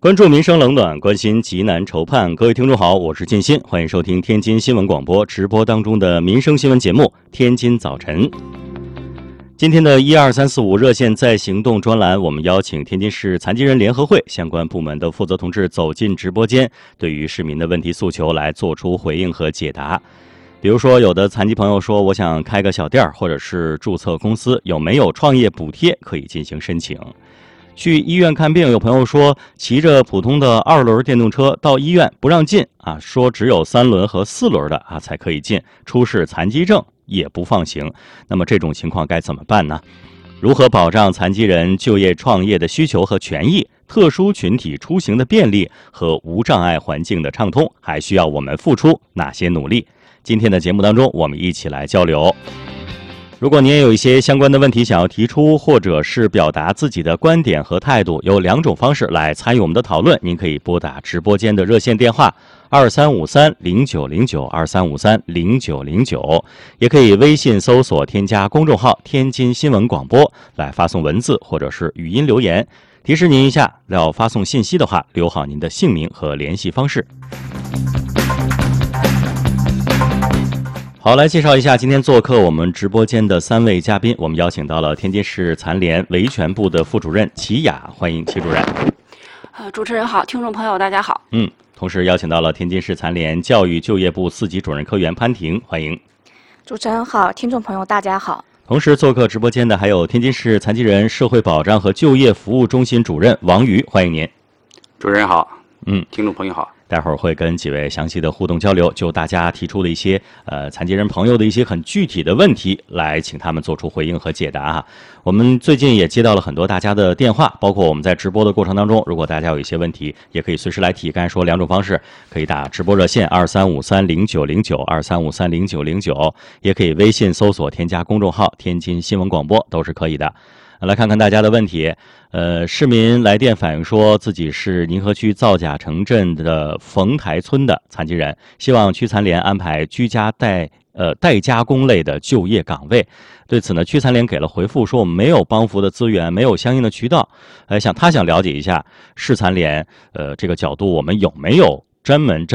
关注民生冷暖，关心急难愁盼。各位听众好，我是建新，欢迎收听天津新闻广播直播当中的民生新闻节目《天津早晨》。今天的12345热线在行动专栏，我们邀请天津市残疾人联合会相关部门的负责同志走进直播间，对于市民的问题诉求来做出回应和解答。比如说，有的残疾朋友说，我想开个小店或者是注册公司，有没有创业补贴可以进行申请？去医院看病，有朋友说骑着普通的2轮电动车到医院不让进啊，说只有3轮和4轮的才可以进，出示残疾证也不放行。那么这种情况该怎么办呢？如何保障残疾人就业创业的需求和权益？特殊群体出行的便利和无障碍环境的畅通，还需要我们付出哪些努力？今天的节目当中，我们一起来交流。如果您也有一些相关的问题想要提出，或者是表达自己的观点和态度，有2种方式来参与我们的讨论。您可以拨打直播间的热线电话2353090923530909，也可以微信搜索添加公众号天津新闻广播来发送文字或者是语音留言。提示您一下，要发送信息的话，留好您的姓名和联系方式。好，来介绍一下今天做客我们直播间的3位嘉宾。我们邀请到了天津市残联维权部的副主任齐雅，欢迎齐主任。 主持人好，听众朋友大家好。 同时邀请到了天津市残联教育就业部4级主任科员潘婷，欢迎。 主持人好，听众朋友大家好。 同时做客直播间的还有天津市残疾人社会保障和就业服务中心主任王瑜，欢迎您。 主持人好，听众朋友好。 待会儿会跟几位详细的互动交流，就大家提出的一些残疾人朋友的一些很具体的问题，来请他们做出回应和解答哈。我们最近也接到了很多大家的电话，包括我们在直播的过程当中，如果大家有一些问题，也可以随时来提。刚才说2种方式，可以打直播热线2353090923530909，也可以微信搜索添加公众号天津新闻广播，都是可以的。来看看大家的问题。市民来电反映说自己是宁河区皂甲城镇的冯台村的残疾人，希望区残联安排居家代加工类的就业岗位。对此呢，区残联给了回复说我们没有帮扶的资源，没有相应的渠道。他想了解一下市残联这个角度，我们有没有专门